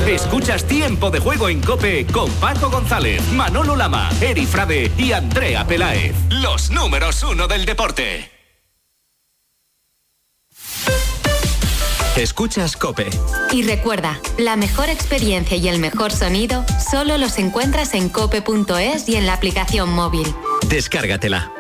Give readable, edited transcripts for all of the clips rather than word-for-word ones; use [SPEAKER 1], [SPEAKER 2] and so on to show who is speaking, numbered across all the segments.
[SPEAKER 1] Escuchas Tiempo de Juego en COPE con Paco González, Manolo Lama, Eri Frade y Andrea Peláez. Los números 1 del deporte. Escuchas COPE.
[SPEAKER 2] Y recuerda, la mejor experiencia y el mejor sonido solo los encuentras en cope.es y en la aplicación móvil.
[SPEAKER 1] Descárgatela.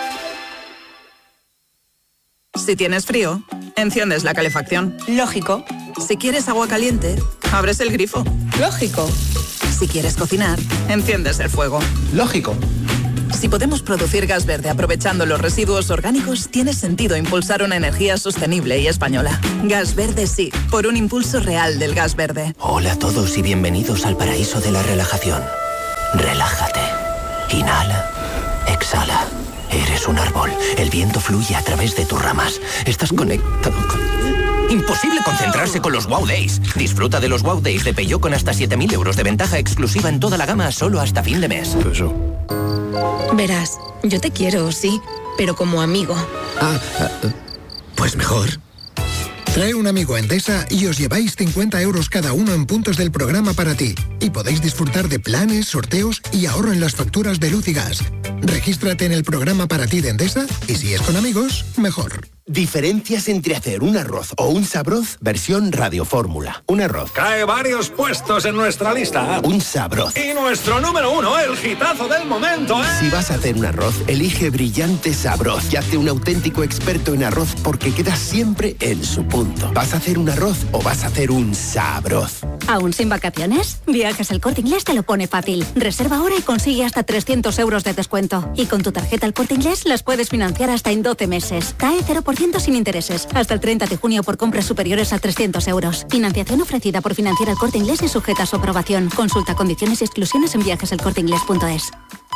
[SPEAKER 3] Si tienes frío, enciendes la calefacción.
[SPEAKER 4] Lógico.
[SPEAKER 3] Si quieres agua caliente, abres el grifo.
[SPEAKER 4] Lógico.
[SPEAKER 3] Si quieres cocinar, enciendes el fuego.
[SPEAKER 5] Lógico.
[SPEAKER 3] Si podemos producir gas verde aprovechando los residuos orgánicos, tiene sentido impulsar una energía sostenible y española. Gas verde sí, por un impulso real del gas verde.
[SPEAKER 6] Hola a todos y bienvenidos al paraíso de la relajación. Relájate. Inhala. Exhala. Eres un árbol. El viento fluye a través de tus ramas. Estás conectado con... Imposible concentrarse con los Wow Days. Disfruta de los Wow Days de Peugeot con hasta 7.000 euros de ventaja exclusiva en toda la gama solo hasta fin de mes.
[SPEAKER 4] Verás, yo te quiero, sí, pero como amigo.
[SPEAKER 7] Pues mejor. Trae un amigo a Endesa y os lleváis 50 euros cada uno en puntos del programa para ti. Y podéis disfrutar de planes, sorteos y ahorro en las facturas de luz y gas. Regístrate en el programa para ti de Endesa y si es con amigos, mejor.
[SPEAKER 8] Diferencias entre hacer un arroz o un sabroz versión radiofórmula. Un arroz.
[SPEAKER 9] Cae varios puestos en nuestra lista.
[SPEAKER 8] Un sabroz.
[SPEAKER 9] Y nuestro número 1, el hitazo del momento, ¿eh?
[SPEAKER 8] Si vas a hacer un arroz, elige Brillante Sabroz y hazte un auténtico experto en arroz porque quedas siempre en su punto. ¿Vas a hacer un arroz o vas a hacer un sabroz?
[SPEAKER 10] ¿Aún sin vacaciones? Viajes El Corte Inglés te lo pone fácil. Reserva ahora y consigue hasta 300 euros de descuento. Y con tu tarjeta El Corte Inglés las puedes financiar hasta en 12 meses. Cae 0% sin intereses. Hasta el 30 de junio por compras superiores a 300 euros. Financiación ofrecida por Financiera El Corte Inglés y sujeta a su aprobación. Consulta condiciones y exclusiones en viajeselcorteinglés.es.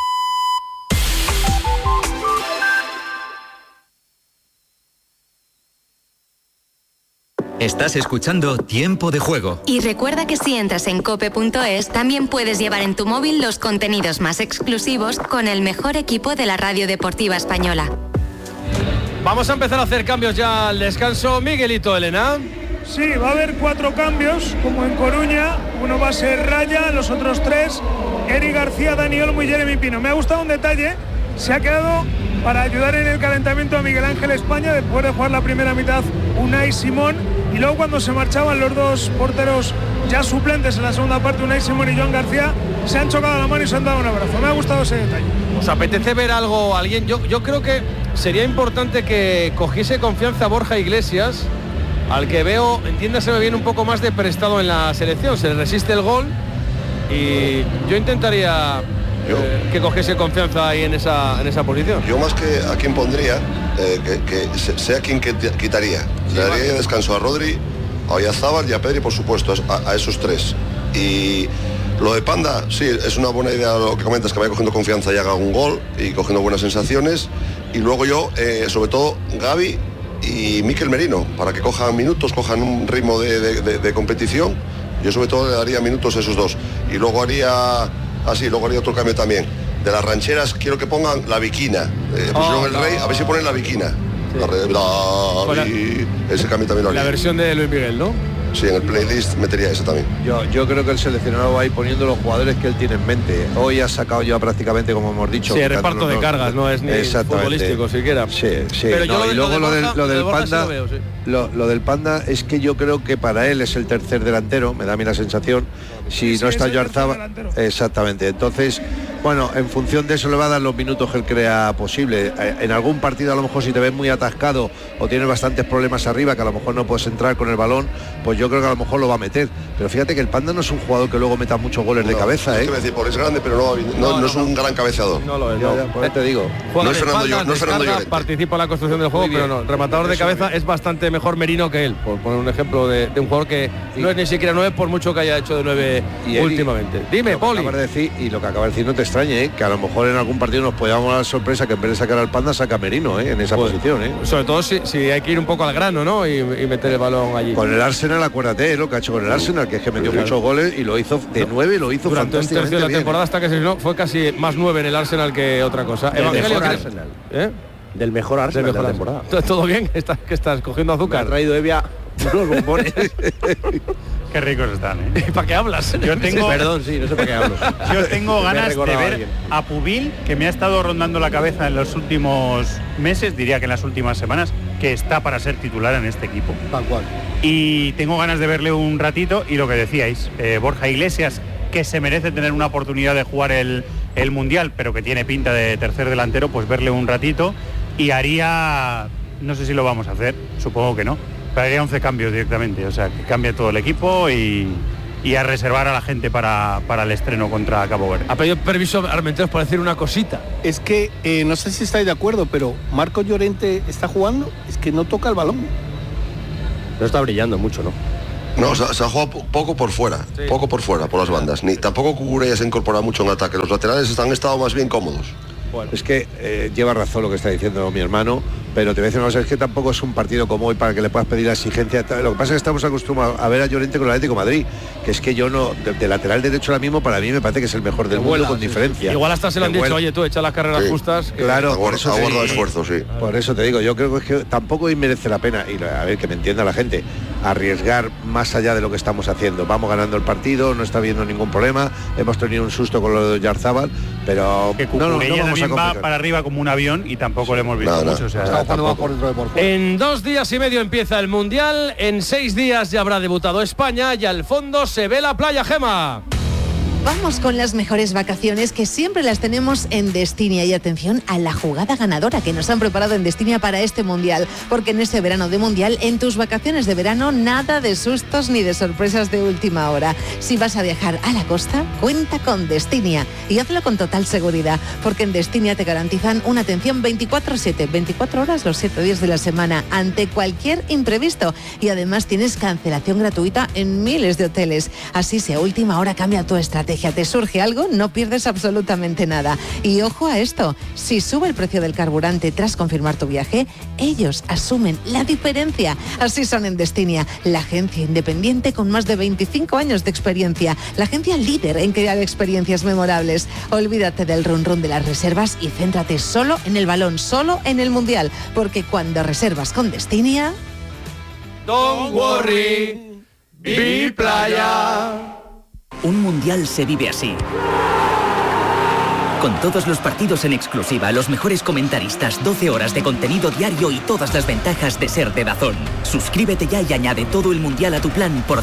[SPEAKER 1] Estás escuchando Tiempo de Juego.
[SPEAKER 2] Y recuerda que si entras en cope.es, también puedes llevar en tu móvil los contenidos más exclusivos con el mejor equipo de la radio deportiva española.
[SPEAKER 11] Vamos a empezar a hacer cambios ya al descanso. Miguelito, Elena.
[SPEAKER 12] Sí, va a haber 4 cambios, como en Coruña. Uno va a ser Raya, los otros 3, Eri García, Dani Olmo y Jeremy Pino. Me ha gustado un detalle, se ha quedado para ayudar en el calentamiento a Miguel Ángel España, después de jugar la primera mitad Unai Simón, y luego cuando se marchaban los dos porteros ya suplentes en la segunda parte, Unai Simón y Joan García, se han chocado la mano y se han dado un abrazo. Me ha gustado ese detalle.
[SPEAKER 11] ¿Os apetece ver algo, alguien? Yo creo que sería importante que cogiese confianza Borja Iglesias, al que veo, entiéndaseme bien, un poco más de prestado en la selección. Se le resiste el gol y yo intentaría que cogiese confianza ahí en esa posición.
[SPEAKER 13] Yo más que a quien pondría, que sea quien que quitaría. Le daría descanso a Rodri, a Oyarzábal y a Pedri, por supuesto, a esos 3. Y lo de Panda, sí, es una buena idea lo que comentas, que vaya cogiendo confianza y haga un gol y cogiendo buenas sensaciones. Y luego yo, sobre todo, Gavi y Mikel Merino, para que cojan minutos, cojan un ritmo de competición. Yo sobre todo le daría minutos a esos 2. Y luego haría otro cambio también. De las rancheras quiero que pongan la Viquina. Pusieron el Rey, a ver si ponen la Viquina. Sí. Ese cambio también lo haría.
[SPEAKER 11] La versión de Luis Miguel, ¿no?
[SPEAKER 13] Sí, en el playlist metería eso también.
[SPEAKER 14] Yo creo que el seleccionado va a ir poniendo los jugadores que él tiene en mente. Hoy ha sacado ya prácticamente, como hemos dicho.
[SPEAKER 11] Sí, el reparto de cargas, no es ni futbolístico siquiera.
[SPEAKER 14] Sí.
[SPEAKER 11] Pero
[SPEAKER 14] no, y luego lo del Panda,
[SPEAKER 11] sí lo veo, sí.
[SPEAKER 14] lo del Panda es que yo creo que para él es el tercer delantero, me da a mí la sensación. Si no está Oyarzábal, exactamente. Entonces, bueno, en función de eso le va a dar los minutos que él crea posible. En algún partido a lo mejor si te ves muy atascado o tienes bastantes problemas arriba, que a lo mejor no puedes entrar con el balón, pues yo creo que a lo mejor lo va a meter. Pero fíjate que el Panda no es un jugador que luego meta muchos goles de cabeza,
[SPEAKER 13] es grande, pero no es un gran cabeceador.
[SPEAKER 14] No lo es, por eso te digo.
[SPEAKER 13] No es Fernando Llorente.
[SPEAKER 11] Participa en la construcción del juego, pero no, el rematador de cabeza es bastante mejor Merino que él, por poner un ejemplo de un jugador que no es ni siquiera 9, por mucho que haya hecho de 9 últimamente. Dime, Poli.
[SPEAKER 14] Lo que acaba de decir no te extrañe, que a lo mejor en algún partido nos podamos dar sorpresa que en vez de sacar al Panda saca Merino, en esa posición.
[SPEAKER 11] Sobre todo si hay que ir un poco al grano, ¿no? Y meter el balón allí.
[SPEAKER 14] Con el Arsenal, acuérdate lo que ha hecho con el Arsenal, que es que metió muchos goles y lo hizo de 9, lo hizo
[SPEAKER 11] durante un tercio de la temporada hasta que se no fue casi más 9 en el Arsenal que otra cosa.
[SPEAKER 5] Evangelio, Arsenal. Del mejor Arsenal de la temporada.
[SPEAKER 11] ¿Todo bien? ¿Que estás cogiendo azúcar?
[SPEAKER 5] Me ha traído Evia unos bombones.
[SPEAKER 15] Qué ricos están, ¿eh?
[SPEAKER 11] ¿Para qué hablas?
[SPEAKER 15] Yo tengo...
[SPEAKER 5] Perdón, sí, no sé para qué hablo.
[SPEAKER 15] Yo tengo ganas de ver
[SPEAKER 5] alguien.
[SPEAKER 15] a Pubil, que me ha estado rondando la cabeza en los últimos meses, diría que en las últimas semanas, que está para ser titular en este equipo.
[SPEAKER 5] Tal cual.
[SPEAKER 15] Y tengo ganas de verle un ratito, y lo que decíais, Borja Iglesias, que se merece tener una oportunidad de jugar el Mundial, pero que tiene pinta de tercer delantero, pues verle un ratito, y haría, no sé si lo vamos a hacer, supongo que no, pero haría 11 cambios directamente, o sea, que cambie todo el equipo y a reservar a la gente para el estreno contra Cabo Verde.
[SPEAKER 11] Ha pedido permiso a Armenteros para decir una cosita.
[SPEAKER 5] Es que, no sé si estáis de acuerdo, pero Marcos Llorente está jugando, es que no toca el balón. No está brillando mucho, ¿no?
[SPEAKER 13] No, se ha jugado poco por fuera, por las bandas. Ni tampoco Cucurella se ha incorporado mucho en ataque. Los laterales han estado más bien cómodos.
[SPEAKER 14] Bueno, es que lleva razón lo que está diciendo mi hermano, pero te voy a decir una cosa, es que tampoco es un partido como hoy para que le puedas pedir la exigencia. Lo que pasa es que estamos acostumbrados a ver a Llorente con el Atlético de Madrid, que es que yo no, de lateral derecho ahora mismo para mí me parece que es el mejor del mundo con diferencia.
[SPEAKER 11] Igual hasta se lo han dicho, oye, tú echa las carreras justas.
[SPEAKER 14] Claro, por eso
[SPEAKER 13] aguarda esfuerzo, sí.
[SPEAKER 14] Por eso te digo, yo creo que tampoco merece la pena, y a ver, que me entienda la gente, arriesgar más allá de lo que estamos haciendo. Vamos ganando el partido, no está habiendo ningún problema, hemos tenido un susto con lo de Yarzábal, pero
[SPEAKER 15] que Cucurella también va para arriba como un avión y tampoco le hemos visto mucho. O sea,
[SPEAKER 11] en 2 días y medio empieza el Mundial, en 6 días ya habrá debutado España y al fondo se ve la playa, Gema.
[SPEAKER 16] Vamos con las mejores vacaciones que siempre las tenemos en Destinia, y atención a la jugada ganadora que nos han preparado en Destinia para este Mundial, porque en este verano de Mundial, en tus vacaciones de verano, nada de sustos ni de sorpresas de última hora. Si vas a viajar a la costa, cuenta con Destinia y hazlo con total seguridad, porque en Destinia te garantizan una atención 24/7, 24 horas los 7 días de la semana, ante cualquier imprevisto, y además tienes cancelación gratuita en miles de hoteles. Así, si a última hora cambia tu estrategia, te surge algo, no pierdes absolutamente nada. Y ojo a esto, si sube el precio del carburante tras confirmar tu viaje, ellos asumen la diferencia. Así son en Destinia, la agencia independiente con más de 25 años de experiencia, la agencia líder en crear experiencias memorables. Olvídate del run run de las reservas y céntrate solo en el balón, solo en el Mundial, porque cuando reservas con Destinia...
[SPEAKER 11] Don't worry, be playa.
[SPEAKER 17] Un Mundial se vive así. Con todos los partidos en exclusiva, los mejores comentaristas, 12 horas de contenido diario y todas las ventajas de ser de DAZN. Suscríbete ya y añade todo el Mundial a tu plan por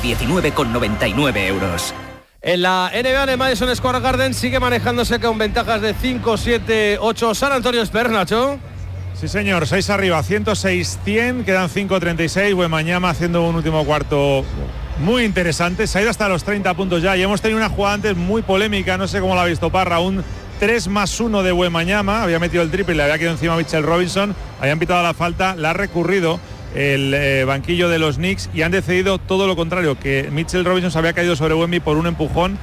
[SPEAKER 17] 19,99 €.
[SPEAKER 11] En la NBA de Madison Square Garden sigue manejándose con ventajas de 5, 7, 8. San Antonio Spurs, Nacho.
[SPEAKER 12] Sí, señor, 6 arriba, 106-100, quedan 5-36. Wembanyama haciendo un último cuarto muy interesante, se ha ido hasta los 30 puntos ya, y hemos tenido una jugada antes muy polémica, no sé cómo la ha visto Parra, un 3+1 de Wembanyama, había metido el triple, le había quedado encima a Mitchell Robinson, habían pitado la falta, la ha recurrido el banquillo de los Knicks y han decidido todo lo contrario, que Mitchell Robinson se había caído sobre Wemby por un empujón.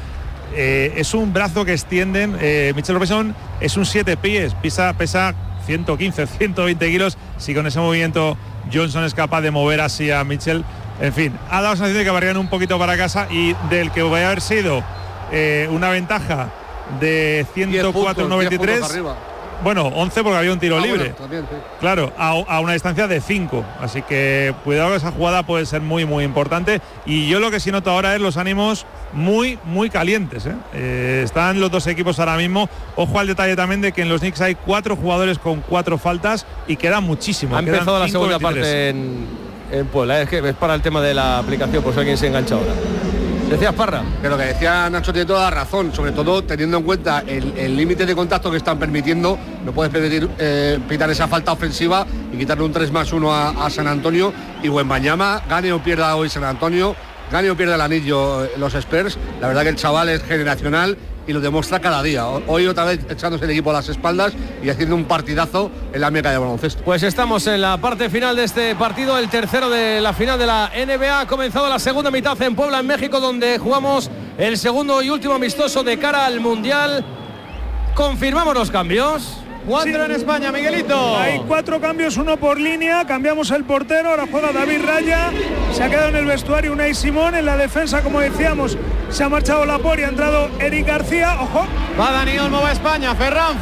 [SPEAKER 12] Es un brazo que extienden, Mitchell Robinson es un 7 pies, pesa 115, 120 kilos, si con ese movimiento Johnson es capaz de mover así a Mitchell. En fin, ha dado la sensación de que barrían un poquito para casa, y del que vaya a haber sido una ventaja de 104-93, bueno, 11 porque había un tiro libre. Bueno, también, sí. Claro, a una distancia de 5. Así que cuidado, que esa jugada puede ser muy, muy importante. Y yo lo que sí noto ahora es los ánimos muy, muy calientes. Están los dos equipos ahora mismo. Ojo al detalle también de que en los Knicks hay 4 jugadores con 4 faltas y queda muchísimo.
[SPEAKER 11] Ha empezado la segunda parte en Puebla, es que es para el tema de la aplicación, por si alguien se engancha ahora. Decías, Parra.
[SPEAKER 5] Que lo que decía Nacho tiene toda la razón, sobre todo teniendo en cuenta el límite de contacto que están permitiendo. No puedes permitir pitar esa falta ofensiva y quitarle un 3+1 a San Antonio. Y Wembanyama, gane o pierda hoy San Antonio, gane o pierda el anillo los Spurs, la verdad que el chaval es generacional y lo demuestra cada día. Hoy otra vez echándose el equipo a las espaldas y haciendo un partidazo en la meca de baloncesto.
[SPEAKER 11] Pues estamos en la parte final de este partido, el tercero de la final de la NBA. Ha comenzado la segunda mitad en Puebla, en México, donde jugamos el segundo y último amistoso de cara al Mundial. Confirmamos los cambios. 4 en España, Miguelito.
[SPEAKER 12] Hay 4 cambios, 1 por línea. Cambiamos el portero, ahora juega David Raya. Se ha quedado en el vestuario Unai Simón. En la defensa, como decíamos, se ha marchado Laporte y ha entrado Eric García. Ojo.
[SPEAKER 11] Va Dani Olmo, va España. Ferran.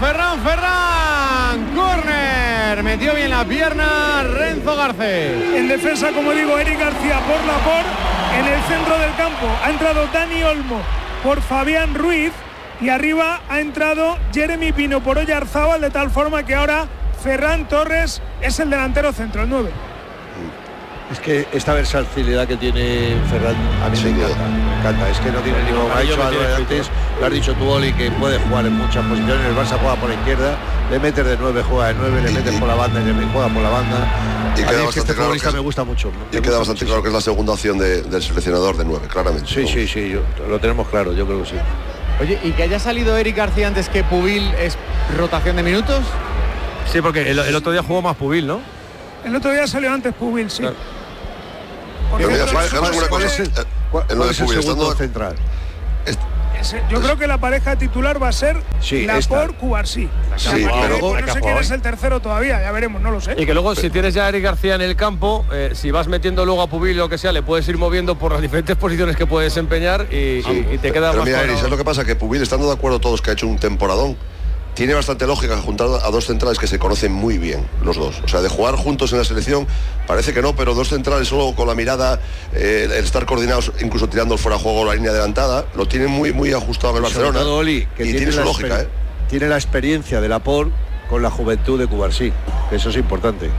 [SPEAKER 11] Córner. Metió bien la pierna Renzo Garcés.
[SPEAKER 12] En defensa, como digo, Eric García por Laporte. En el centro del campo ha entrado Dani Olmo por Fabián Ruiz y arriba ha entrado Jeremy Pino por Oyarzábal, de tal forma que ahora Ferran Torres es el delantero centro, el 9.
[SPEAKER 14] Es que esta versatilidad que tiene Ferran a mí me encanta. Es que no tiene ningún... Ha dicho antes, lo has dicho tú, Oli, que puede jugar en muchas posiciones. El Barça juega por la izquierda, le metes de 9, juega de 9, le metes por la banda y le juega por la banda.
[SPEAKER 13] Y queda bastante
[SPEAKER 14] este
[SPEAKER 13] claro
[SPEAKER 14] futbolista me gusta mucho.
[SPEAKER 13] Y queda bastante claro que es la segunda opción del seleccionador de 9, claramente.
[SPEAKER 14] Sí, lo tenemos claro, yo creo que sí.
[SPEAKER 18] Oye, ¿y que haya salido Eric García antes que Pubil es rotación de minutos?
[SPEAKER 11] Sí, porque el otro día jugó más Pubil, ¿no?
[SPEAKER 12] El otro día salió antes Pubil, sí. Claro.
[SPEAKER 13] Pero mira, ¿cuál es el segundo
[SPEAKER 14] central?
[SPEAKER 12] Yo creo que la pareja titular va a ser Laporte-Cubarsí.
[SPEAKER 13] Sí,
[SPEAKER 12] pero no sé quién es el tercero todavía, ya veremos, no lo sé.
[SPEAKER 11] Y que luego, si tienes ya a Eric García en el campo, si vas metiendo luego a Pubil o lo que sea, le puedes ir moviendo por las diferentes posiciones que puedes desempeñar y te queda
[SPEAKER 13] pero
[SPEAKER 11] más.
[SPEAKER 13] Mira, Eric, ¿sabes lo que pasa? Que Pubil, estando de acuerdo todos que ha hecho un temporadón, tiene bastante lógica juntar a dos centrales que se conocen muy bien, los dos. O sea, de jugar juntos en la selección, parece que no, pero dos centrales solo con la mirada, el estar coordinados, incluso tirando el fuera de juego la línea adelantada, lo tienen muy ajustado en el Barcelona.
[SPEAKER 14] Todo, Oli, que
[SPEAKER 13] y tiene su lógica,
[SPEAKER 14] Tiene la experiencia de Laporte con la juventud de Cubarsí, que eso es importante.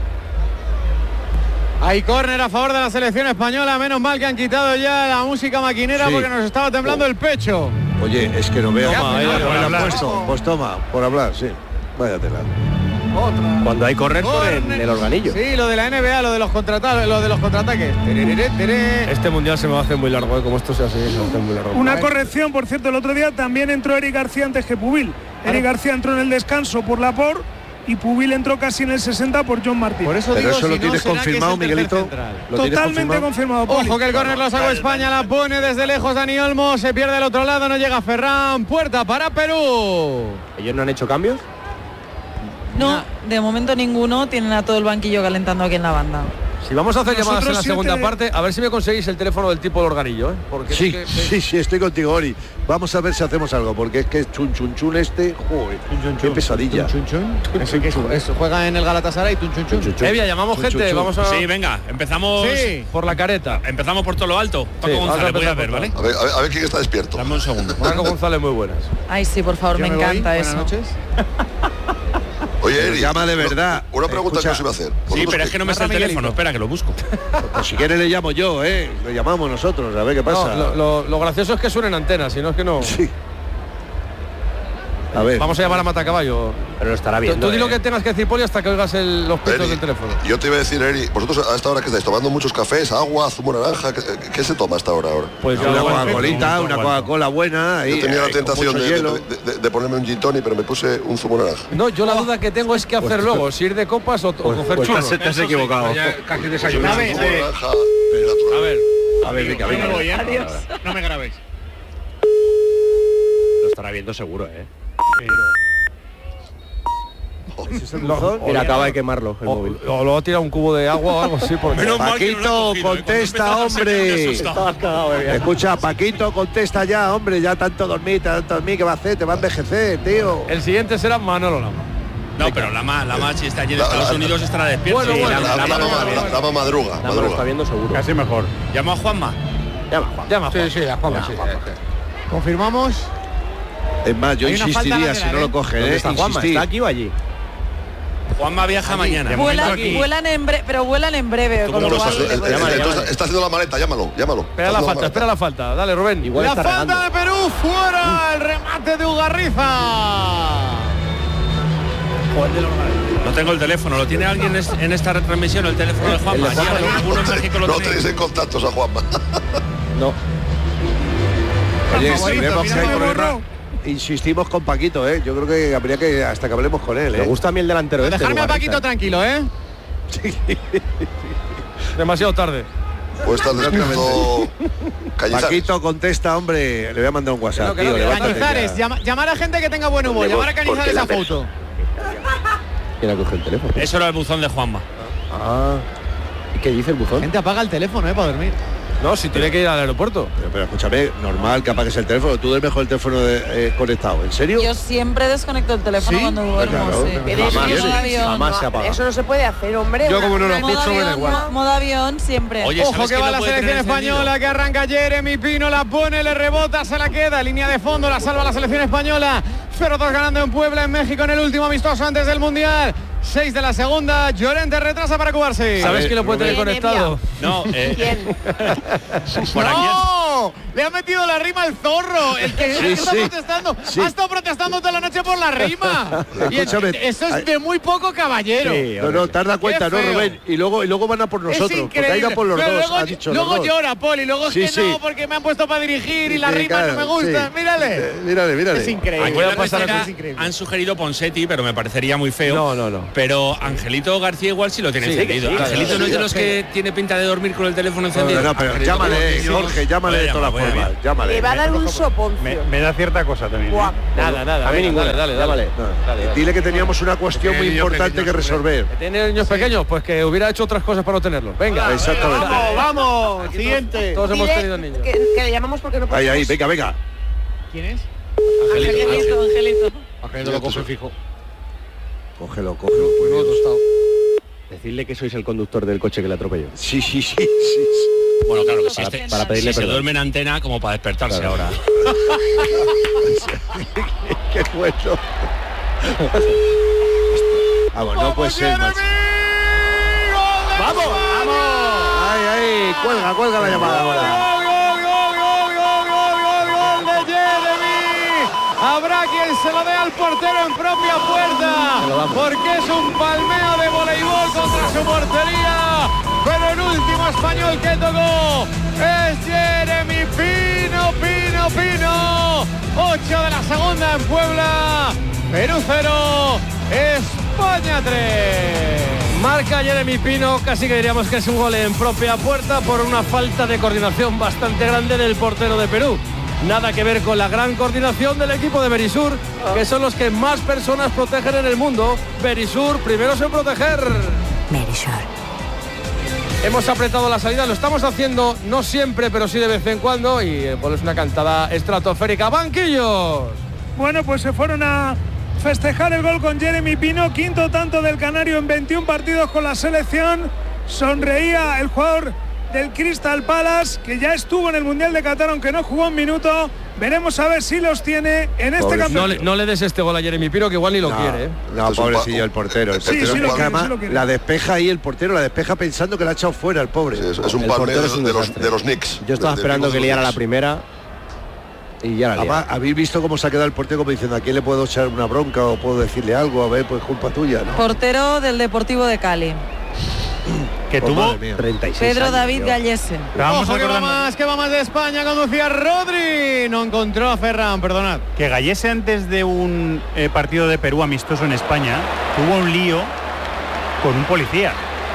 [SPEAKER 18] Hay córner a favor de la selección española, menos mal que han quitado ya la música maquinera porque nos estaba temblando el pecho.
[SPEAKER 14] Oye, es que no veo. Pues toma, por hablar, sí. Váyatela.
[SPEAKER 18] Otra.
[SPEAKER 19] Cuando hay correr por el organillo.
[SPEAKER 18] Sí, lo de la NBA, lo de los contraataques.
[SPEAKER 11] Este mundial se me va a hacer muy largo, como esto sea así, se va a hacer muy largo.
[SPEAKER 12] Una corrección, por cierto, el otro día también entró Eric García antes que Pubil. Eric García entró en el descanso por Laporte y Pubil entró casi en el 60 por John Martín.
[SPEAKER 18] Por eso digo,
[SPEAKER 14] eso lo tienes confirmado, Miguelito.
[SPEAKER 12] Totalmente confirmado.
[SPEAKER 18] Ojo que el córner lo sacó España, la pone desde lejos Dani Olmo, se pierde al otro lado, no llega Ferran, puerta para Perú.
[SPEAKER 19] ¿Ellos no han hecho cambios?
[SPEAKER 20] No, de momento ninguno, tienen a todo el banquillo calentando aquí en la banda.
[SPEAKER 11] Si vamos a hacer llamadas en la segunda parte, a ver si me conseguís el teléfono del tipo del organillo, ¿eh? Porque
[SPEAKER 14] sí, estoy contigo, Ori. Vamos a ver si hacemos algo, porque es que chun este, joder, qué pesadilla.
[SPEAKER 18] Eso juega en el Galatasaray,
[SPEAKER 11] Evia, llamamos gente, vamos a...
[SPEAKER 21] Sí, venga, empezamos
[SPEAKER 11] por la careta.
[SPEAKER 21] Empezamos por todo lo alto. Paco González, voy a ver, ¿vale?
[SPEAKER 13] A ver quién está despierto.
[SPEAKER 21] Dame un segundo.
[SPEAKER 11] Paco González, muy buenas.
[SPEAKER 20] Ay, sí, por favor, me encanta eso.
[SPEAKER 18] Buenas noches.
[SPEAKER 13] Oye, Eri,
[SPEAKER 14] llama de verdad.
[SPEAKER 13] Una pregunta que os iba a hacer.
[SPEAKER 21] Sí, pero es que no me sale el teléfono, espera que lo busco.
[SPEAKER 14] Pues si quieres le llamo yo, le llamamos nosotros, a ver qué pasa.
[SPEAKER 11] No, lo gracioso es que suenen antenas, si no es que no.
[SPEAKER 14] Sí. A ver.
[SPEAKER 11] Vamos a llamar a Matacaballo.
[SPEAKER 19] Pero lo estará viendo.
[SPEAKER 11] Tú di lo que tengas que decir, Poli, hasta que oigas los pitos del teléfono.
[SPEAKER 13] Yo te iba a decir, Eri, vosotros a esta hora que estáis tomando muchos cafés, agua, zumo naranja, ¿qué se toma hasta ahora?
[SPEAKER 11] Pues
[SPEAKER 14] una Coca-Colita, una Coca-Cola buena.
[SPEAKER 13] Yo tenía la tentación de ponerme un gin tonic, pero me puse un zumo naranja.
[SPEAKER 11] No, yo la duda que tengo es qué hacer luego, si ir de copas o coger churros.
[SPEAKER 19] Te has equivocado.
[SPEAKER 11] Casi desayunado.
[SPEAKER 19] A ver, venga.
[SPEAKER 20] Adiós.
[SPEAKER 21] No me grabéis.
[SPEAKER 19] Lo estará viendo seguro,
[SPEAKER 11] Mira,
[SPEAKER 19] acaba de quemarlo el móvil.
[SPEAKER 11] O luego tira un cubo de agua o algo así.
[SPEAKER 14] Paquito, contesta, hombre. Escucha, Paquito, contesta ya, hombre. Ya tanto dormir, ¿qué va a hacer? Te va a envejecer, tío.
[SPEAKER 11] El siguiente será Manolo Lama.
[SPEAKER 21] No, pero Lama si está allí en Estados Unidos estará despierto.
[SPEAKER 13] Lama madruga.
[SPEAKER 19] Lo está viendo seguro.
[SPEAKER 21] Casi mejor. ¿Llamo a Juanma?
[SPEAKER 11] Llama a Juanma. Sí, a Juanma.
[SPEAKER 18] ¿Confirmamos?
[SPEAKER 14] Es más, yo insistiría si no lo coge,
[SPEAKER 19] ¿Está Juanma? ¿Está aquí o allí?
[SPEAKER 21] Juanma viaja mañana.
[SPEAKER 20] Vuelan en breve.
[SPEAKER 13] Con lo cual, está haciendo la maleta, llámalo.
[SPEAKER 11] Espera la falta. Dale, Rubén.
[SPEAKER 18] Igual la falta de Perú, fuera. El remate de Ugarriza.
[SPEAKER 21] No tengo el teléfono, ¿lo tiene alguien en esta retransmisión, el teléfono de Juanma? ¿Alguno en México lo tiene?
[SPEAKER 13] No tenéis en contactos a Juanma.
[SPEAKER 19] No.
[SPEAKER 14] Oye, si vemos que hay problema, insistimos con Paquito, yo creo que habría que hasta que hablemos con él.
[SPEAKER 19] Me gusta a mí el delantero.
[SPEAKER 18] Dejarme a Paquito tranquilo,
[SPEAKER 14] Sí.
[SPEAKER 11] Demasiado tarde.
[SPEAKER 13] Pues estar despierto.
[SPEAKER 14] Paquito, contesta, hombre. Le voy a mandar un WhatsApp.
[SPEAKER 18] Cañizares, llamar a gente que tenga buen humor. Llamar a Cañizares a foto.
[SPEAKER 19] ¿Quién ha cogido el teléfono?
[SPEAKER 21] Eso era el buzón de Juanma.
[SPEAKER 19] ¿Y qué dice el buzón?
[SPEAKER 18] Gente, apaga el teléfono, para dormir.
[SPEAKER 11] No, si tiene que ir al aeropuerto.
[SPEAKER 14] Pero escúchame, normal que apagues el teléfono. Tú duermes con el teléfono conectado. ¿En serio?
[SPEAKER 20] Yo siempre desconecto el teléfono cuando duermo.
[SPEAKER 14] Claro,
[SPEAKER 20] sí.
[SPEAKER 14] Jamás se apaga.
[SPEAKER 3] Eso no se puede hacer, hombre.
[SPEAKER 11] Yo como no lo escucho, me da igual.
[SPEAKER 20] Modo avión siempre.
[SPEAKER 11] Oye, ojo que va la selección española, que arranca Jeremy Pino, la pone, le rebota, se la queda, línea de fondo, la salva la selección española. 0-2 ganando en Puebla, en México, en el último amistoso antes del Mundial. 6 de la segunda, Llorente retrasa para cubarse.
[SPEAKER 21] ¿Sabes quién lo puede tener conectado?
[SPEAKER 3] No, ¿quién?
[SPEAKER 11] ¡No! Le ha metido la rima al zorro. El que está protestando.
[SPEAKER 14] Sí.
[SPEAKER 11] Ha estado protestando toda la noche por la rima. Y eso es de muy poco caballero.
[SPEAKER 14] No, te has dado cuenta, ¿no, Rubén? Y luego van a por nosotros. Porque ha ido por los dos.
[SPEAKER 11] Luego,
[SPEAKER 14] ha dicho
[SPEAKER 11] luego
[SPEAKER 14] los dos.
[SPEAKER 11] llora, Poli. Luego es que no, porque me han puesto para dirigir y la rima no me gusta. Mírale.
[SPEAKER 14] Mírale.
[SPEAKER 11] Es increíble.
[SPEAKER 21] Aquí en la tercera han sugerido Ponseti, pero me parecería muy feo.
[SPEAKER 11] No.
[SPEAKER 21] Pero Angelito García igual sí lo tiene encendido. Angelito no es de los que tiene pinta de dormir con el teléfono encendido.
[SPEAKER 14] No, pero llámale, Jorge, llámale de todas formas. Llámale.
[SPEAKER 3] Le va a dar un soponcio.
[SPEAKER 15] Me da cierta cosa también.
[SPEAKER 11] Nada.
[SPEAKER 19] A mí ninguna.
[SPEAKER 11] Dale.
[SPEAKER 14] Dile que teníamos una cuestión muy importante que resolver.
[SPEAKER 11] ¿Tiene niños pequeños? Pues que hubiera hecho otras cosas para no tenerlos. Venga.
[SPEAKER 14] Exactamente.
[SPEAKER 11] Vamos. Siguiente. Todos hemos tenido niños.
[SPEAKER 3] Que le llamamos porque no podemos.
[SPEAKER 14] Ahí, venga.
[SPEAKER 11] ¿Quién es? Angelito lo coge fijo.
[SPEAKER 14] Cógelo.
[SPEAKER 11] Nuevo tostado.
[SPEAKER 19] Decirle que sois el conductor del coche que le atropelló.
[SPEAKER 14] Sí.
[SPEAKER 21] Bueno, claro que sí.
[SPEAKER 19] Para pedirle
[SPEAKER 21] se
[SPEAKER 19] perdón.
[SPEAKER 21] duerme en antena como para despertarse ahora.
[SPEAKER 14] Qué bueno. Vamos, no puede ser más.
[SPEAKER 11] ¡Vamos!
[SPEAKER 14] Ahí, cuelga la llamada ahora.
[SPEAKER 11] Habrá quien se lo dé al portero en propia puerta, porque es un palmeo de voleibol contra su portería, pero el último español que tocó es Jeremy Pino. 8 de la segunda en Puebla, Perú 0, España 3. Marca Jeremy Pino, casi que diríamos que es un gol en propia puerta por una falta de coordinación bastante grande del portero de Perú. Nada que ver con la gran coordinación del equipo de Berisur, que son los que más personas protegen en el mundo. Berisur, primeros en proteger.
[SPEAKER 2] Berisur.
[SPEAKER 11] Hemos apretado la salida, lo estamos haciendo no siempre, pero sí de vez en cuando, y es una cantada estratosférica. ¡Banquillos!
[SPEAKER 12] Bueno, pues se fueron a festejar el gol con Jeremy Pino, quinto tanto del canario en 21 partidos con la selección. Sonreía el jugador del Crystal Palace, que ya estuvo en el Mundial de Qatar, aunque no jugó un minuto. Veremos a ver si los tiene en este campeonato.
[SPEAKER 11] No le des este gol a Jeremy Pino, que igual ni lo quiere.
[SPEAKER 14] No, pobrecillo el portero. El portero
[SPEAKER 12] sí lo quiere,
[SPEAKER 14] además,
[SPEAKER 12] sí lo quiere.
[SPEAKER 14] la despeja ahí el portero, la despeja pensando que la ha echado fuera el pobre.
[SPEAKER 13] Sí, es un palmeo de los Knicks.
[SPEAKER 19] Yo estaba esperando que liara la primera y ya la liara.
[SPEAKER 14] Además, habéis visto cómo se ha quedado el portero como diciendo, ¿a quién le puedo echar una bronca o puedo decirle algo? A ver, pues culpa tuya, ¿no?
[SPEAKER 20] Portero del Deportivo de Cali.
[SPEAKER 15] Que
[SPEAKER 14] Pues
[SPEAKER 15] tuvo
[SPEAKER 14] madre mía.
[SPEAKER 19] 36
[SPEAKER 20] Pedro
[SPEAKER 19] años,
[SPEAKER 20] David
[SPEAKER 19] tío.
[SPEAKER 20] Gallesen.
[SPEAKER 11] Ojo, que va más de España, conducía Rodri. No encontró a Ferran, perdonad.
[SPEAKER 15] Que Gallese antes de un partido de Perú amistoso en España tuvo un lío con un policía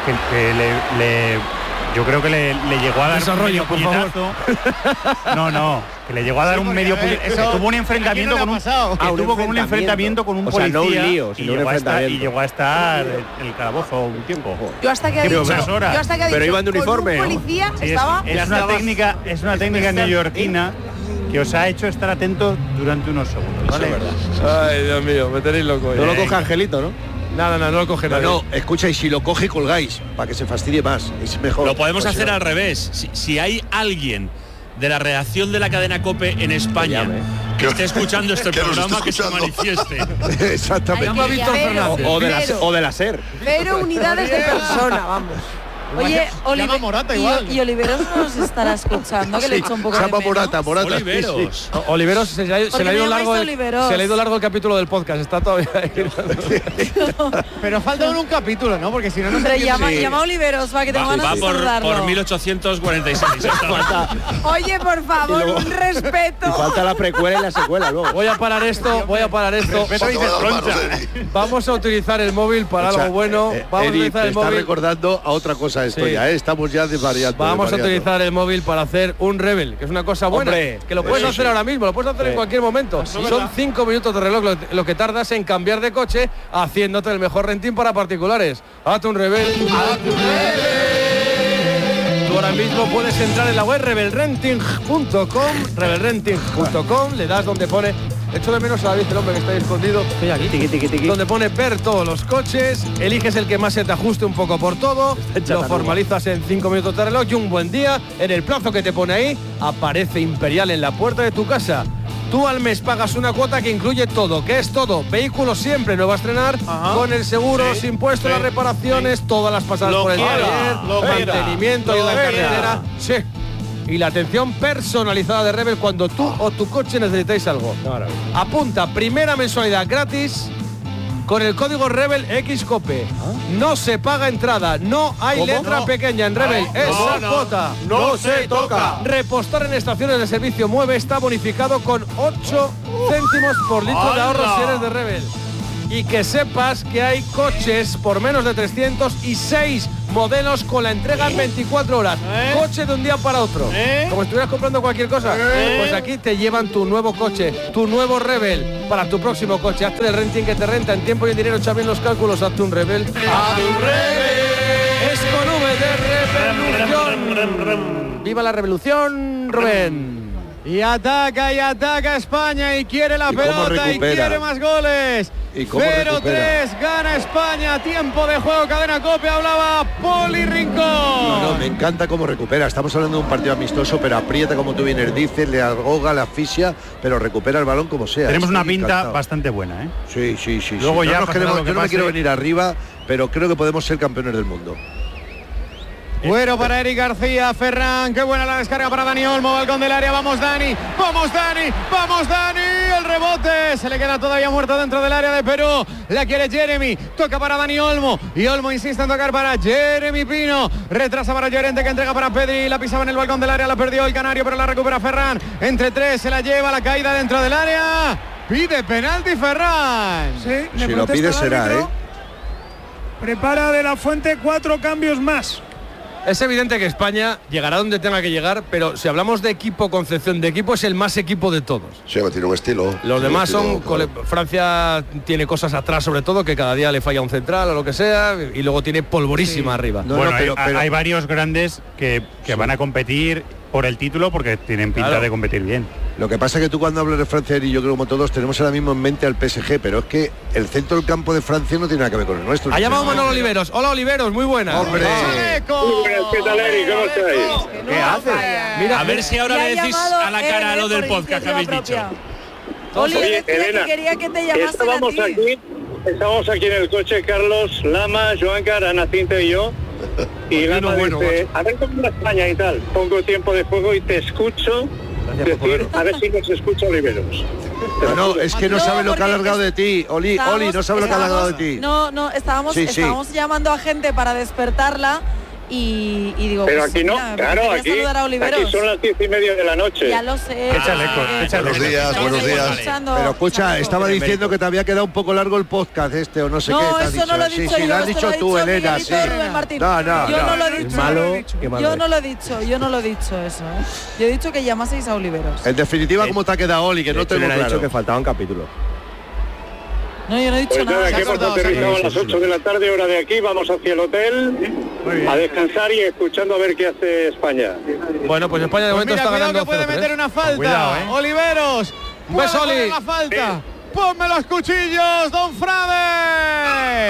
[SPEAKER 15] que yo creo que le llegó a dar un medio puñetazo. No, que le llegó a dar un medio puñetazo. Tuvo un enfrentamiento con un enfrentamiento con un policía,
[SPEAKER 19] no un lío, sino un enfrentamiento.
[SPEAKER 15] y llegó a estar en el calabozo un tiempo.
[SPEAKER 3] Yo hasta que ha dicho,
[SPEAKER 19] Pero iban de uniforme,
[SPEAKER 3] con un
[SPEAKER 19] ¿no?
[SPEAKER 3] policía
[SPEAKER 15] Sí,
[SPEAKER 3] estaba.
[SPEAKER 15] es una técnica neoyorquina que os ha hecho estar atentos durante unos segundos, ¿vale?
[SPEAKER 11] Ay, Dios mío, me tenéis loco.
[SPEAKER 19] No lo coge Angelito, ¿no?
[SPEAKER 11] No lo coge nadie.
[SPEAKER 14] No, escucha, y si lo coge colgáis, para que se fastidie más, es mejor.
[SPEAKER 21] Lo podemos
[SPEAKER 14] Pues
[SPEAKER 21] hacer
[SPEAKER 14] no.
[SPEAKER 21] al revés. Si hay alguien de la redacción de la cadena COPE en España que esté escuchando este
[SPEAKER 13] Que nos
[SPEAKER 21] programa,
[SPEAKER 13] esté
[SPEAKER 21] que se
[SPEAKER 13] escuchando.
[SPEAKER 21] manifieste.
[SPEAKER 14] Exactamente.
[SPEAKER 11] Llama a Víctor Fernández.
[SPEAKER 19] O de la SER.
[SPEAKER 3] 0 unidades de persona, vamos.
[SPEAKER 20] Oye,
[SPEAKER 11] Llama Morata igual.
[SPEAKER 20] y Oliveros nos estará escuchando, que le he hecho un poco de
[SPEAKER 14] Llama
[SPEAKER 20] menos.
[SPEAKER 14] Morata.
[SPEAKER 21] Oliveros.
[SPEAKER 11] Oliveros se le ha
[SPEAKER 20] ¿Por qué
[SPEAKER 11] ido
[SPEAKER 20] me
[SPEAKER 11] largo.
[SPEAKER 20] llamáis Oliveros?
[SPEAKER 11] Se le ha ido largo el capítulo del podcast. Está todavía ahí. Pero falta un capítulo, ¿no? Porque si no,
[SPEAKER 20] Pero llama a Oliveros, va, que tengo ganas
[SPEAKER 21] Va
[SPEAKER 20] de
[SPEAKER 21] por
[SPEAKER 20] saludarlo.
[SPEAKER 21] 1846.
[SPEAKER 3] Oye, por favor,
[SPEAKER 19] Y luego-
[SPEAKER 3] un respeto.
[SPEAKER 19] Y falta la precuela y la secuela luego.
[SPEAKER 11] Voy a parar esto. Vamos a utilizar el móvil para algo bueno. Vamos a
[SPEAKER 14] Eri,
[SPEAKER 11] utilizar
[SPEAKER 14] te
[SPEAKER 11] el
[SPEAKER 14] está
[SPEAKER 11] móvil.
[SPEAKER 14] recordando a otra cosa esto
[SPEAKER 11] Sí.
[SPEAKER 14] ya, ¿eh? Estamos ya desvariando.
[SPEAKER 11] Vamos a
[SPEAKER 14] desvariando.
[SPEAKER 11] utilizar el móvil para hacer un rebel, que es una cosa buena.
[SPEAKER 19] Hombre,
[SPEAKER 11] que lo puedes
[SPEAKER 19] sí,
[SPEAKER 11] hacer
[SPEAKER 19] sí.
[SPEAKER 11] ahora mismo, lo puedes hacer en cualquier momento. Son 5 minutos de reloj lo que tardas en cambiar de coche, haciéndote el mejor renting para particulares. Hazte un rebel. Tu Tú ahora mismo puedes entrar en la web rebelrenting.com, le das donde pone, echo de menos a David, el hombre que está ahí escondido, estoy aquí, tiqui. Donde pone ver todos los coches, eliges el que más se te ajuste un poco por todo, lo formalizas en 5 minutos de reloj y un buen día, en el plazo que te pone ahí, aparece Imperial en la puerta de tu casa. Tú al mes pagas una cuota que incluye todo. ¿Qué es todo? Vehículo siempre nuevo a estrenar, con el seguro, sin impuestos, las reparaciones, todas las pasadas por el taller, mantenimiento, ayuda en carretera. Sí. Y la atención personalizada de Rebel cuando tú o tu coche necesitáis algo. Apunta, primera mensualidad gratis con el código Rebel XCOPE. No se paga entrada, no hay letra pequeña en Rebel. Esa cuota
[SPEAKER 5] no se toca.
[SPEAKER 11] Repostar en estaciones de servicio Mueve está bonificado con 8 céntimos por litro de ahorro si eres de Rebel. Y que sepas que hay coches por menos de 306 modelos con la entrega en 24 horas. Coche de un día para otro. Como si estuvieras comprando cualquier cosa. Pues aquí te llevan tu nuevo coche, tu nuevo Rebel para tu próximo coche. Hazte el renting que te renta en tiempo y en dinero. Echa bien los cálculos. Hazte un Rebel. ¡Hazte un Rebel! Es con V de revolución. ¡Viva la revolución, Rubén!
[SPEAKER 18] Y ataca España y quiere la pelota y quiere más goles. 0-3 gana España, tiempo de juego, cadena COPE, hablaba Poli Rincón.
[SPEAKER 14] No, me encanta cómo recupera. Estamos hablando de un partido amistoso, pero aprieta como tú bien dices, le ahoga, la asfixia, pero recupera el balón como sea.
[SPEAKER 15] Tenemos una pinta bastante buena, ¿eh?
[SPEAKER 14] Sí.
[SPEAKER 15] Luego ya
[SPEAKER 14] yo no me quiero venir arriba, pero creo que podemos ser campeones del mundo.
[SPEAKER 18] Bueno para Eric García, Ferran, qué buena la descarga para Dani Olmo, balcón del área, vamos Dani, el rebote, se le queda todavía muerto dentro del área de Perú, la quiere Jeremy, toca para Dani Olmo, y Olmo insiste en tocar para Jeremy Pino, retrasa para Llorente que entrega para Pedri, la pisaba en el balcón del área, la perdió el canario, pero la recupera Ferran, entre 3, se la lleva, la caída dentro del área, pide penalti Ferran.
[SPEAKER 12] Sí,
[SPEAKER 14] si lo pide será,
[SPEAKER 12] Prepara De La Fuente 4 cambios más.
[SPEAKER 11] Es evidente que España llegará donde tenga que llegar, pero si hablamos de equipo, concepción de equipo, es el más equipo de todos.
[SPEAKER 13] Sí, tiene un estilo.
[SPEAKER 11] Los demás son... Francia tiene cosas atrás, sobre todo, que cada día le falla un central o lo que sea, y luego tiene polvorísima arriba.
[SPEAKER 15] Hay varios grandes que van a competir por el título porque tienen pinta de competir bien.
[SPEAKER 14] Lo que pasa es que tú cuando hablas de Francia, y yo creo como todos, tenemos ahora mismo en mente al PSG, pero es que el centro del campo de Francia no tiene nada que ver con el nuestro.
[SPEAKER 11] Ha llamado Manolo Oliveros. Hola Oliveros, muy buena.
[SPEAKER 14] ¡Hombre!
[SPEAKER 6] ¿Qué tal, Eric? ¿Cómo estáis?
[SPEAKER 21] ¿Qué haces? Mira, a ver si ahora le decís a la cara lo del podcast que habéis dicho.
[SPEAKER 6] Oye, Elena, quería que te estábamos aquí en el coche, Carlos, Lama, Joancar, Ana Cinta y yo. Y Lama dice, a ver cómo es España y tal. Pongo tiempo de juego y te escucho. Decir, a ver si nos escucha Oliveros.
[SPEAKER 14] No, es que no sabe lo que ha alargado de ti, Oli, no sabe lo que ha alargado de ti.
[SPEAKER 20] Estábamos llamando a gente para despertarla y digo,
[SPEAKER 6] pero aquí no, claro, aquí son las 10:30 de la noche.
[SPEAKER 20] Ya lo sé.
[SPEAKER 13] Buenos días.
[SPEAKER 14] Pero escucha, estaba diciendo que te había quedado un poco largo el podcast o no sé qué.
[SPEAKER 20] No, eso no lo he dicho yo.
[SPEAKER 14] Lo has dicho tú, Elena, sí.
[SPEAKER 20] No, yo no lo he dicho. Yo no lo he dicho eso. Yo he dicho que llamaseis a Oliveros.
[SPEAKER 14] En definitiva, ¿cómo te ha quedado, Oli? Que no tengo claro.
[SPEAKER 19] Ha dicho que faltaban capítulos.
[SPEAKER 20] No, yo no he dicho nada.
[SPEAKER 6] Aquí hemos aterrizado a las 8 de la tarde, hora de aquí, vamos hacia el hotel a descansar y escuchando a ver qué hace España.
[SPEAKER 11] Bueno, pues España de momento está ganando.
[SPEAKER 18] Que puede meter una falta. Oliveros,
[SPEAKER 11] pues Oli.
[SPEAKER 18] La falta. Ponme los cuchillos, Don Frade.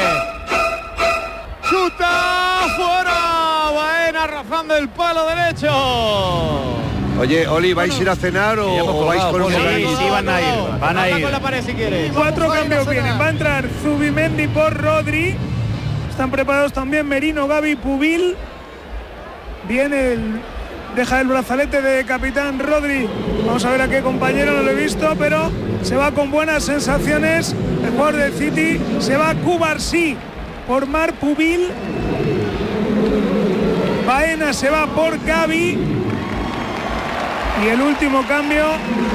[SPEAKER 18] Chuta fuera. Baena rozando el palo derecho.
[SPEAKER 14] Oye, Oli, ¿vais a ir a cenar o vais con un
[SPEAKER 15] sí, van a ir.
[SPEAKER 18] Con la pared si quieres.
[SPEAKER 12] 4 cambios vienen. Va a entrar Zubimendi por Rodri. Están preparados también Merino, Gavi, Pubil. Viene deja el brazalete de capitán Rodri. Vamos a ver a qué compañero, no lo he visto, pero se va con buenas sensaciones. El jugador del City se va Cubarsí por Mar Pubil. Baena se va por Gavi. Y el último cambio,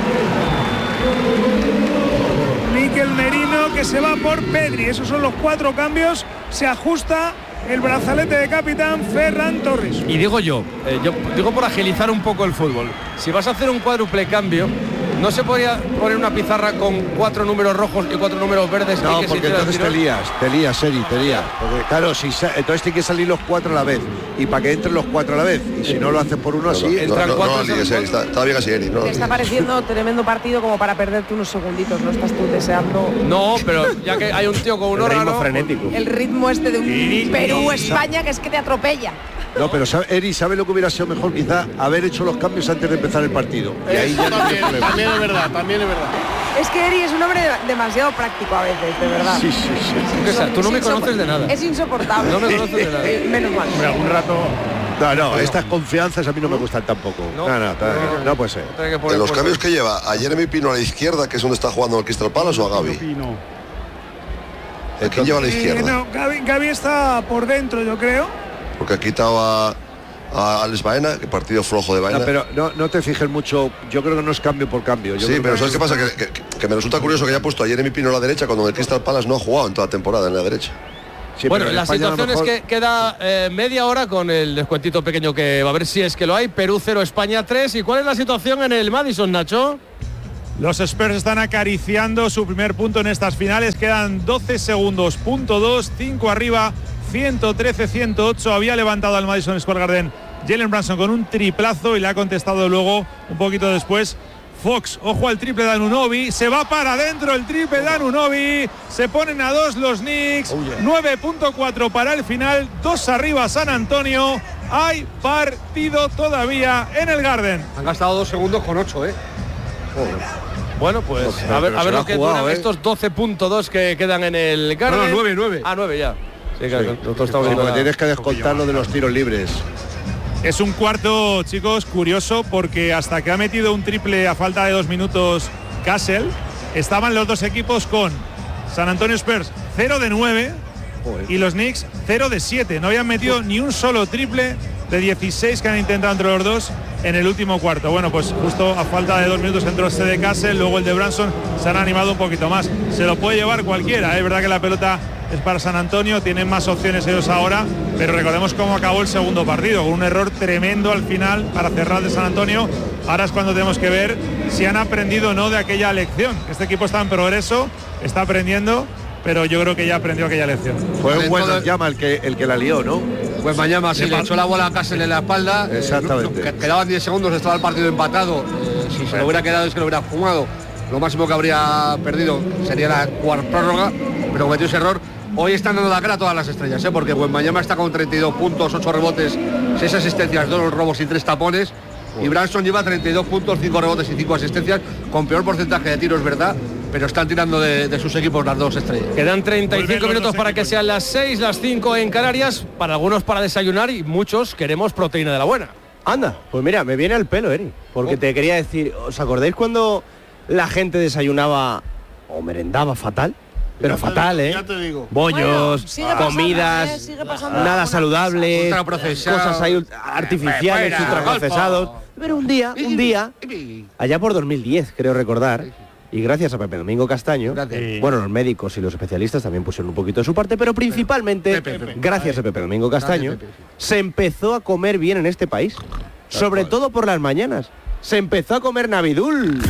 [SPEAKER 12] Mikel Merino, que se va por Pedri. Esos son los 4 cambios. Se ajusta el brazalete de capitán Ferran Torres.
[SPEAKER 11] Y digo yo digo por agilizar un poco el fútbol. Si vas a hacer un cuádruple cambio, ¿No se podría poner una pizarra con 4 números rojos y 4 números verdes?
[SPEAKER 14] No,
[SPEAKER 11] y que
[SPEAKER 14] porque entonces te lías, Eri, te lías. Porque claro, entonces tiene que salir los 4 a la vez. Y para que entren los 4 a la vez. Y si no lo haces por uno así,
[SPEAKER 13] entran 4. Está bien así, Eri.
[SPEAKER 3] Te está pareciendo tremendo partido como para perderte unos segunditos. No estás tú deseando.
[SPEAKER 11] No, pero ya que hay un tío con un órgano
[SPEAKER 19] frenético.
[SPEAKER 3] El ritmo este de un Perú-España que es que te atropella.
[SPEAKER 14] No, pero Eri, ¿sabe lo que hubiera sido mejor? Quizá haber hecho los cambios antes de empezar el partido. Y ahí ya
[SPEAKER 5] también es verdad.
[SPEAKER 3] Es que Eri es un hombre demasiado práctico a veces, de verdad.
[SPEAKER 14] Sí.
[SPEAKER 11] Tú no me conoces de nada.
[SPEAKER 3] Es insoportable.
[SPEAKER 11] No me conoces de nada.
[SPEAKER 3] Menos mal.
[SPEAKER 15] Hombre, algún rato...
[SPEAKER 14] No, estas confianzas a mí no me gustan tampoco. No puede ser.
[SPEAKER 13] En los cambios que lleva, ¿a Jeremy Pino a la izquierda, que es donde está jugando el Crystal Palace, o a Gavi? ¿El que lleva a la izquierda?
[SPEAKER 12] No, Gavi está por dentro, yo creo.
[SPEAKER 13] Porque ha quitado a Alex Baena, que partido flojo de Baena.
[SPEAKER 14] No, pero no te fijes mucho, yo creo que no es cambio por cambio.
[SPEAKER 13] Sí, pero ¿sabes qué pasa? Que me resulta curioso que haya puesto a Jeremy Pino a la derecha cuando el Crystal Palace no ha jugado en toda la temporada en la derecha.
[SPEAKER 11] Sí, bueno, la situación es que queda media hora con el descuentito pequeño que va a ver si es que lo hay. Perú 0, España 3. ¿Y cuál es la situación en el Madison, Nacho?
[SPEAKER 4] Los Spurs están acariciando su primer punto en estas finales. Quedan 12 segundos, punto 2, 5 arriba. 113-108, había levantado al Madison Square Garden Jalen Brunson con un triplazo y le ha contestado luego un poquito después Fox. Ojo al triple de Anunoby, se va para adentro el triple de Anunoby, se ponen a 2 los Knicks, 9.4 para el final, 2 arriba San Antonio, hay partido todavía en el Garden.
[SPEAKER 5] Han gastado 2 segundos con 8,
[SPEAKER 11] Bueno, pues a ver lo que duran estos 12.2 que quedan en el Garden.
[SPEAKER 5] 9.
[SPEAKER 11] Ah, 9 ya. Sí, claro,
[SPEAKER 14] porque tienes que descontar lo de los tiros libres.
[SPEAKER 4] Es un cuarto, chicos, curioso, porque hasta que ha metido un triple a falta de 2 minutos Castle, estaban los dos equipos con San Antonio Spurs 0 de 9 y los Knicks 0 de 7. No habían metido ni un solo triple de 16 que han intentado entre los dos en el último cuarto. Bueno, pues justo a falta de 2 minutos entró este de Castle, luego el de Brunson, se han animado un poquito más. Se lo puede llevar cualquiera, es verdad que la pelota es para San Antonio, tienen más opciones ellos ahora, pero recordemos cómo acabó el segundo partido, con un error tremendo al final para cerrar de San Antonio. Ahora es cuando tenemos que ver si han aprendido o no de aquella lección. Este equipo está en progreso, está aprendiendo, pero yo creo que ya aprendió aquella lección.
[SPEAKER 14] Fue un buen Wembanyama el que la lió, ¿no?
[SPEAKER 5] Pues Wembanyama sí, le echó la bola a Castle en la espalda.
[SPEAKER 14] Exactamente.
[SPEAKER 5] Quedaban 10 segundos, estaba el partido empatado. Si se lo hubiera quedado es que lo hubiera fumado. Lo máximo que habría perdido sería la prórroga, pero cometió ese error. Hoy están dando la cara a todas las estrellas, porque Wembanyama está con 32 puntos, 8 rebotes, 6 asistencias, 2 robos y 3 tapones. Y Brunson lleva 32 puntos, 5 rebotes y 5 asistencias, con peor porcentaje de tiros, verdad, pero están tirando de sus equipos las dos estrellas.
[SPEAKER 11] Quedan 35 minutos para que sean las 6, las 5 en Canarias, para algunos para desayunar y muchos queremos proteína de la buena.
[SPEAKER 19] Anda, pues mira, me viene al pelo, Eri, porque te quería decir, ¿os acordáis cuando la gente desayunaba o merendaba fatal? Pero fatal,
[SPEAKER 5] Ya te digo.
[SPEAKER 19] Bollos, comidas, nada saludable,
[SPEAKER 5] ultraprocesados,
[SPEAKER 19] cosas ahí artificiales, ultraprocesados. Pero un día, allá por 2010, creo recordar, y gracias a Pepe Domingo Castaño, bueno, los médicos y los especialistas también pusieron un poquito de su parte, pero principalmente, gracias a Pepe Domingo Castaño, se empezó a comer bien en este país, sobre todo por las mañanas. Se empezó a comer Navidul.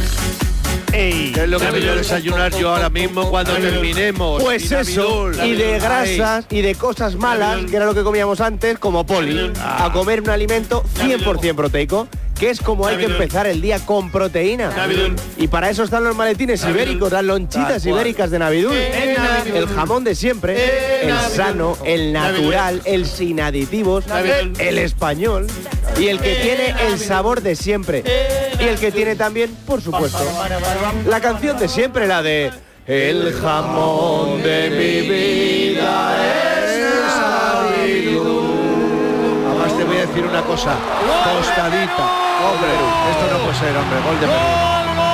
[SPEAKER 14] ¿Qué es lo que voy a desayunar yo ahora mismo cuando terminemos?
[SPEAKER 19] Pues eso, y de grasas y de cosas malas, que era lo que comíamos antes, como poli, a comer un alimento 100% proteico, que es como hay que empezar el día, con proteína. Y para eso están los maletines ibéricos, las lonchitas ibéricas de Navidul. El jamón de siempre, el sano, el natural, el sin aditivos, el español y el que tiene el sabor de siempre. Y el que tiene también, por supuesto, la canción de siempre, la de el jamón de mi vida es Navidul.
[SPEAKER 14] Además te voy a decir una cosa, tostadita. Hombre, esto no puede ser, hombre, gol de Perú.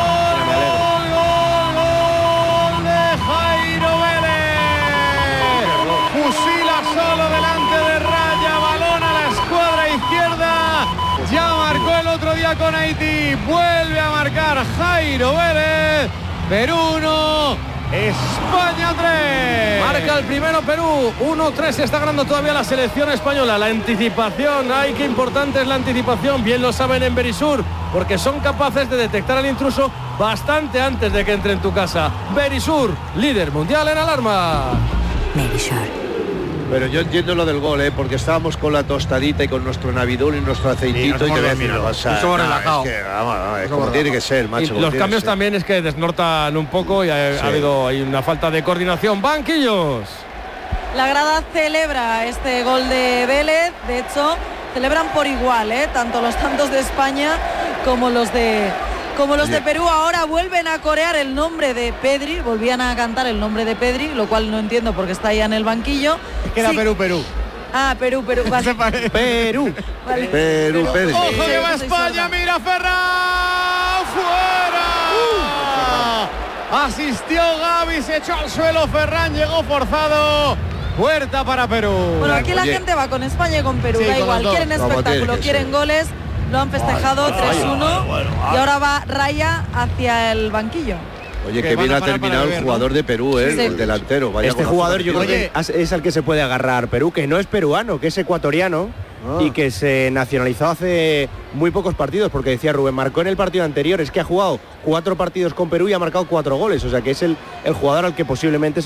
[SPEAKER 18] Fusila solo delante de raya, balón a la escuadra izquierda. Ya marcó el otro día con Haití, vuelve a marcar Jairo Vélez. Perú 1, España 3.
[SPEAKER 11] Marca el primero Perú. 1-3. Está ganando todavía la selección española. La anticipación. Ay, qué importante es la anticipación. Bien lo saben en Verisur, porque son capaces de detectar al intruso bastante antes de que entre en tu casa. Verisur, líder mundial en alarma.
[SPEAKER 2] Verisur.
[SPEAKER 14] Pero yo entiendo lo del gol, porque estábamos con la tostadita y con nuestro navidul y nuestro aceitito y te ves, mira,
[SPEAKER 5] somos relajados.
[SPEAKER 14] Es como tiene que ser, macho.
[SPEAKER 11] Y los cambios también es que desnortan un poco y ha habido ahí una falta de coordinación. Banquillos.
[SPEAKER 20] La grada celebra este gol de Vélez. De hecho, celebran por igual, tanto los tantos de España como los de Perú. Ahora vuelven a corear el nombre de Pedri, volvían a cantar el nombre de Pedri, lo cual no entiendo porque está ya en el banquillo.
[SPEAKER 18] Es que era Perú.
[SPEAKER 20] Ah, Perú, vale.
[SPEAKER 14] Perú.
[SPEAKER 20] Vale.
[SPEAKER 14] Perú.
[SPEAKER 18] Ojo que va España, mira Ferran, fuera. Asistió Gavi, se echó al suelo Ferran, llegó forzado. Puerta para Perú.
[SPEAKER 20] Bueno, aquí la gente va con España y con Perú, da igual, quieren espectáculo, quieren goles. Lo han festejado 3-1 y ahora va Raya hacia el banquillo.
[SPEAKER 14] Oye, que bien ha terminado el jugador de Perú, el delantero. Vaya
[SPEAKER 19] este jugador yo creo que es al que se puede agarrar Perú, que no es peruano, que es ecuatoriano y que se nacionalizó hace muy pocos partidos, porque decía Rubén, marcó en el partido anterior, es que ha jugado 4 partidos con Perú y ha marcado 4 goles, o sea que es el jugador al que posiblemente se